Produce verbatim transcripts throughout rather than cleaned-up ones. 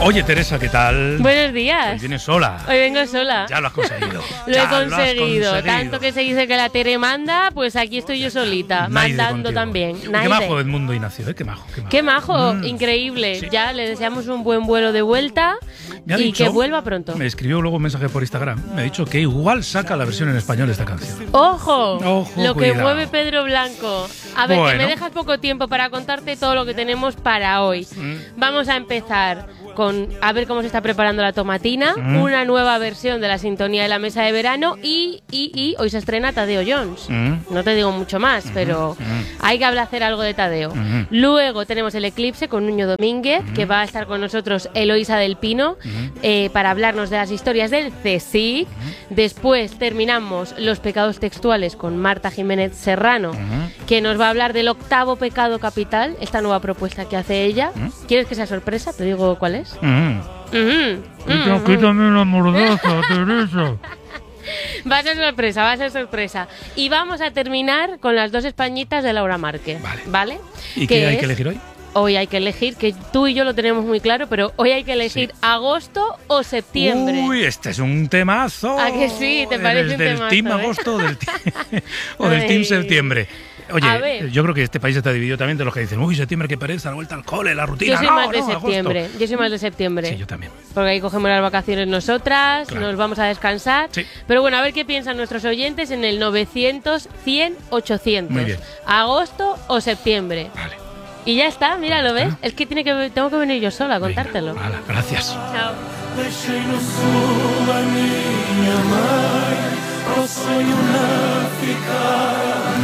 Oye, Teresa, ¿qué tal? Buenos días. Hoy vienes sola. Hoy vengo sola. Ya lo has conseguido. Lo ya he conseguido. Lo has conseguido. Tanto que se dice que la Tere manda, pues aquí estoy yo solita, Naide mandando contigo. también. Qué Naide. majo Edmundo Ignacio, ¿eh? Qué majo. Qué majo, Qué majo, Mm. increíble. Sí. Ya le deseamos un buen vuelo de vuelta Me ha y dicho- que vuelva pronto. Me escribió luego un mensaje por Instagram. Me ha dicho que igual saca la versión en español de esta canción. ¡Ojo! Ojo, lo que cuidado. mueve Pedro Blanco. A ver, Bueno. que me dejas poco tiempo para contarte todo lo que tenemos para hoy. Mm. Vamos a empezar con a ver cómo se está preparando la tomatina, Mm. una nueva versión de la sintonía de la mesa de verano y, y, y hoy se estrena Tadeo Jones. Mm. No te digo mucho más, pero mm. hay que hablar, hacer algo de Tadeo. Mm. Luego tenemos el eclipse con Nuño Domínguez, que va a estar con nosotros Eloísa del Pino eh, para hablarnos de las historias del C S I C. Después terminamos los pecados textuales con Marta Jiménez Serrano, que nos va a hablar del octavo pecado capital, esta nueva propuesta que hace ella. ¿Quieres que sea sorpresa? Te digo cuál es. Mm. Ujú, Quita- ujú. Quítame la mordaza, Teresa. Va a ser sorpresa, va a ser sorpresa. Y vamos a terminar con las dos españitas de Laura Márquez. Vale. ¿Vale? ¿Y Que qué hay es- que elegir hoy? Hoy hay que elegir, que tú y yo lo tenemos muy claro, pero hoy hay que elegir Sí. agosto o septiembre. Uy, este es un temazo. ¿A que sí? ¿Te parece ¿Eres un del temazo, team eh? agosto o del, ti- o del Ay. team septiembre? A Oye, ver. yo creo que este país está dividido también de los que dicen, uy, septiembre, qué pereza, la vuelta al cole, la rutina. Yo soy No, más de no, agosto. septiembre. Yo soy más de septiembre. Sí, yo también. Porque ahí cogemos las vacaciones nosotras, Claro. nos vamos a descansar. Sí. Pero bueno, a ver qué piensan nuestros oyentes en el novecientos, cien, ochocientos. Muy bien. ¿Agosto o septiembre? Vale. Y ya está, mira, ¿lo ves? está. Es que, tiene que tengo que venir yo sola a Venga, contártelo. hala, gracias. Chao. Deixei-no sul a minha mãe, ao sonho não ficar.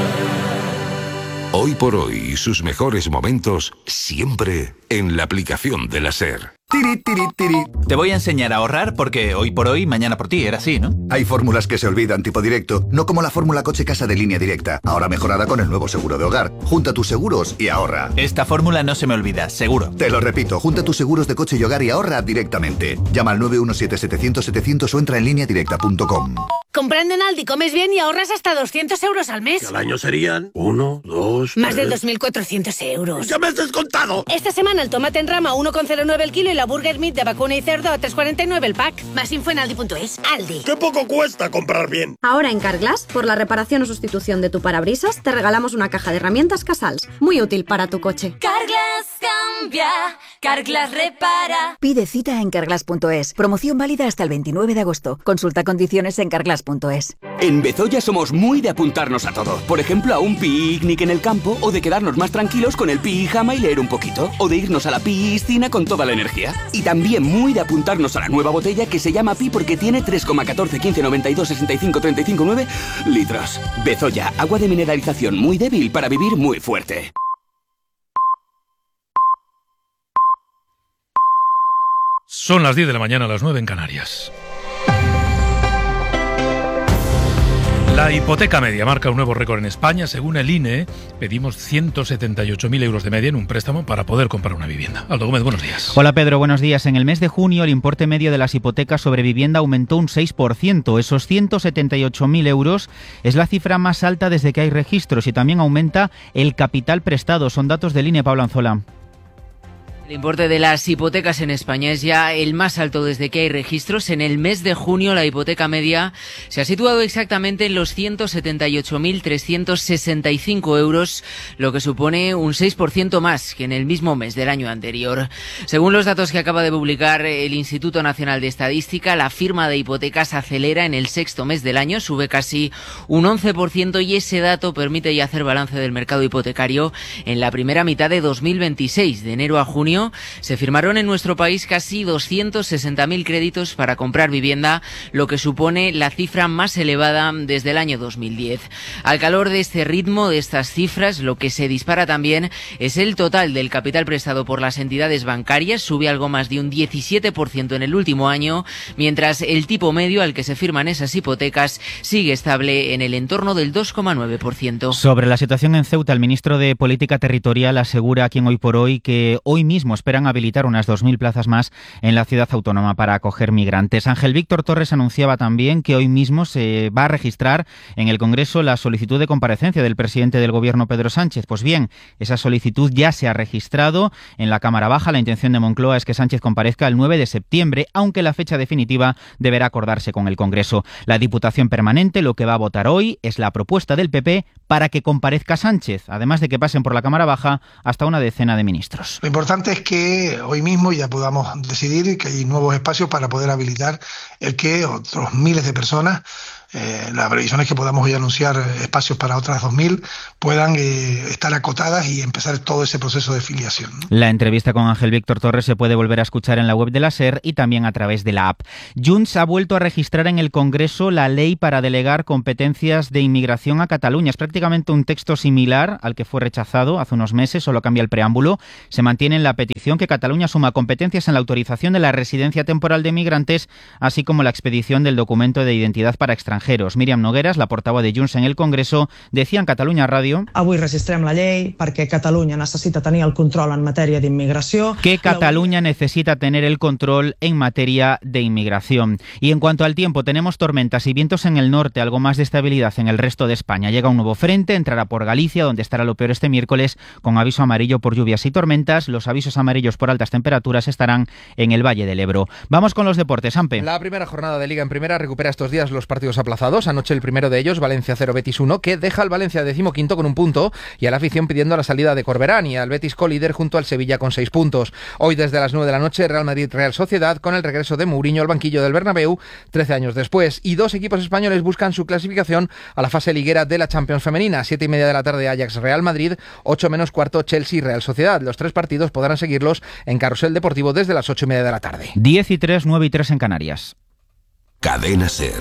Hoy por hoy y sus mejores momentos siempre en la aplicación de la SER. Tiri, tiri, tiri. Te voy a enseñar a ahorrar porque hoy por hoy, mañana por ti, era así, ¿no? Hay fórmulas que se olvidan tipo directo, no como la fórmula coche casa de Línea Directa, ahora mejorada con el nuevo seguro de hogar. Junta tus seguros y ahorra. Esta fórmula no se me olvida, seguro. Te lo repito, junta tus seguros de coche y hogar y ahorra directamente. Llama al nueve uno siete, setecientos, setecientos o entra en línea directa punto com. Comprando en Aldi comes bien y ahorras hasta doscientos euros al mes. Al año serían uno, dos, Más de tres. dos mil cuatrocientos euros. ¡Ya me has descontado! Esta semana el tomate en rama uno coma cero nueve el kilo y la burger meat de vacuna y cerdo a tres coma cuarenta y nueve el pack. Más info en aldi punto es. Aldi. ¡Qué poco cuesta comprar bien! Ahora en Carglass, por la reparación o sustitución de tu parabrisas, te regalamos una caja de herramientas Casals, muy útil para tu coche. Carglass cambia, Carglass repara. Pide cita en carglass punto es. Promoción válida hasta el veintinueve de agosto. Consulta condiciones en carglass punto es. En Bezoya somos muy de apuntarnos a todo. Por ejemplo, a un picnic en el campo o de quedarnos más tranquilos con el pijama y leer un poquito. O de irnos a la piscina con toda la energía. Y también muy de apuntarnos a la nueva botella que se llama Pi porque tiene tres coma catorce, quince, noventa y dos, sesenta y cinco, treinta y cinco, nueve litros. Bezoya, agua de mineralización muy débil para vivir muy fuerte. Son las diez de la mañana, las nueve en Canarias. La hipoteca media marca un nuevo récord en España. Según el I N E, pedimos ciento setenta y ocho mil euros de media en un préstamo para poder comprar una vivienda. Aldo Gómez, buenos días. Hola Pedro, buenos días. En el mes de junio el importe medio de las hipotecas sobre vivienda aumentó un seis por ciento. Esos ciento setenta y ocho mil euros es la cifra más alta desde que hay registros y también aumenta el capital prestado. Son datos del I N E, Pablo Anzola. El importe de las hipotecas en España es ya el más alto desde que hay registros. En el mes de junio la hipoteca media se ha situado exactamente en los ciento setenta y ocho mil trescientos sesenta y cinco euros, lo que supone un seis por ciento más que en el mismo mes del año anterior. Según los datos que acaba de publicar el Instituto Nacional de Estadística, la firma de hipotecas acelera en el sexto mes del año, sube casi un once por ciento y ese dato permite ya hacer balance del mercado hipotecario en la primera mitad de dos mil veintiséis, de enero a junio. Se firmaron en nuestro país casi doscientos sesenta mil créditos para comprar vivienda, lo que supone la cifra más elevada desde el año dos mil diez. Al calor de este ritmo, de estas cifras, lo que se dispara también es el total del capital prestado por las entidades bancarias, sube algo más de un diecisiete por ciento en el último año, mientras el tipo medio al que se firman esas hipotecas sigue estable en el entorno del dos coma nueve por ciento. Sobre la situación en Ceuta, el ministro de Política Territorial asegura aquí en Hoy por Hoy que hoy mismo mismo esperan habilitar unas dos mil plazas más en la ciudad autónoma para acoger migrantes. Ángel Víctor Torres anunciaba también que hoy mismo se va a registrar en el Congreso la solicitud de comparecencia del presidente del Gobierno, Pedro Sánchez. Pues bien, esa solicitud ya se ha registrado en la Cámara Baja. La intención de Moncloa es que Sánchez comparezca el nueve de septiembre, aunque la fecha definitiva deberá acordarse con el Congreso. La Diputación Permanente lo que va a votar hoy es la propuesta del P P para que comparezca Sánchez, además de que pasen por la Cámara Baja hasta una decena de ministros. Lo importante es que hoy mismo ya podamos decidir que hay nuevos espacios para poder habilitar el que otros miles de personas, eh, la previsión es que podamos hoy anunciar espacios para otras dos mil, puedan eh, estar acotadas y empezar todo ese proceso de filiación, ¿no? La entrevista con Ángel Víctor Torres se puede volver a escuchar en la web de la SER y también a través de la app. Junts ha vuelto a registrar en el Congreso la ley para delegar competencias de inmigración a Cataluña. Es prácticamente un texto similar al que fue rechazado hace unos meses, solo cambia el preámbulo. Se mantiene en la petición que Cataluña asuma competencias en la autorización de la residencia temporal de migrantes, así como la expedición del documento de identidad para extranjeros. Míriam Nogueras, la portavoz de Junts en el Congreso, decía en Catalunya Radio: Avui registrem la llei perquè Catalunya necessita tenir el control en matèria d'immigració. Que Cataluña necesita tener el control en materia de inmigración. Y en cuanto al tiempo, tenemos tormentas y vientos en el norte, algo más de estabilidad en el resto de España. Llega un nuevo frente, entrará por Galicia, donde estará lo peor este miércoles, con aviso amarillo por lluvias y tormentas. Los avisos amarillos por altas temperaturas estarán en el Valle del Ebro. Vamos con los deportes, Ampe. La primera jornada de Liga en Primera recupera estos días los partidos aplazados. Anoche el primero de ellos, Valencia cero, Betis uno, que deja al Valencia decimoquinto con un punto y a la afición pidiendo la salida de Corberán, y al Betis colíder junto al Sevilla con seis puntos. Hoy desde las nueve de la noche, Real Madrid-Real Sociedad, con el regreso de Mourinho al banquillo del Bernabéu trece años después, y dos equipos españoles buscan su clasificación a la fase liguera de la Champions femenina. Siete y media de la tarde, Ajax-Real Madrid, ocho menos cuarto, Chelsea-Real Sociedad. Los tres partidos podrán seguirlos en Carrusel Deportivo desde las ocho y media de la tarde. diez y tres, nueve y tres en Canarias. Cadena SER.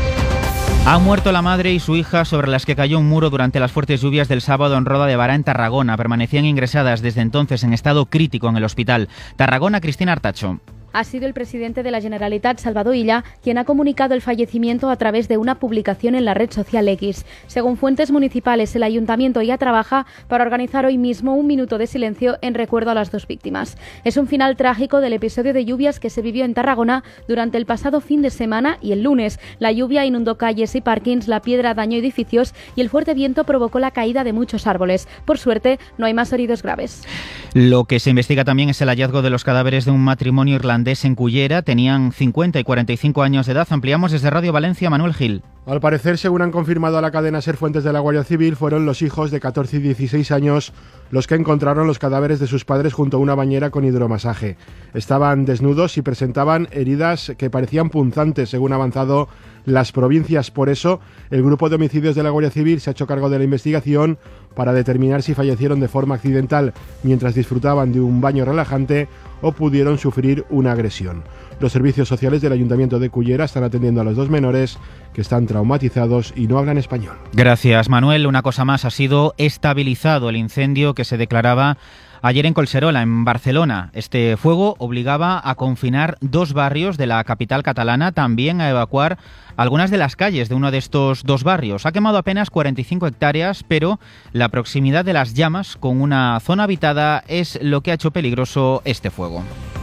Ha muerto la madre y su hija sobre las que cayó un muro durante las fuertes lluvias del sábado en Roda de Bará, en Tarragona. Permanecían ingresadas desde entonces en estado crítico en el hospital. Tarragona, Cristina Artacho. Ha sido el presidente de la Generalitat, Salvador Illa, quien ha comunicado el fallecimiento a través de una publicación en la red social X. Según fuentes municipales, el ayuntamiento ya trabaja para organizar hoy mismo un minuto de silencio en recuerdo a las dos víctimas. Es un final trágico del episodio de lluvias que se vivió en Tarragona durante el pasado fin de semana y el lunes. La lluvia inundó calles y parkings, la piedra dañó edificios y el fuerte viento provocó la caída de muchos árboles. Por suerte, no hay más heridos graves. Lo que se investiga también es el hallazgo de los cadáveres de un matrimonio irlandés en Cullera. Tenían cincuenta y cuarenta y cinco años de edad. Ampliamos desde Radio Valencia, Manuel Gil. Al parecer, según han confirmado a la cadena SER fuentes de la Guardia Civil, fueron los hijos de catorce y dieciséis años los que encontraron los cadáveres de sus padres junto a una bañera con hidromasaje. Estaban desnudos y presentaban heridas que parecían punzantes, según ha avanzado Las Provincias. Por eso, el grupo de homicidios de la Guardia Civil se ha hecho cargo de la investigación para determinar si fallecieron de forma accidental mientras disfrutaban de un baño relajante o pudieron sufrir una agresión. Los servicios sociales del Ayuntamiento de Cullera están atendiendo a los dos menores que están traumatizados y no hablan español. Gracias, Manuel. Una cosa más, ha sido estabilizado el incendio que se declaraba ayer en Collserola, en Barcelona. Este fuego obligaba a confinar dos barrios de la capital catalana, también a evacuar algunas de las calles de uno de estos dos barrios. Ha quemado apenas cuarenta y cinco hectáreas, pero la proximidad de las llamas con una zona habitada es lo que ha hecho peligroso este fuego.